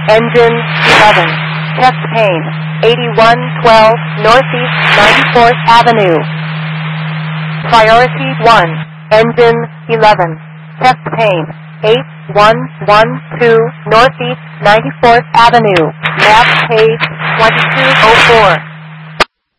Engine 11. Chest pain. 8112 Northeast 94th Avenue. Priority 1. Engine 11. Chest pain. 8112 Northeast 94th Avenue. Map page 2204.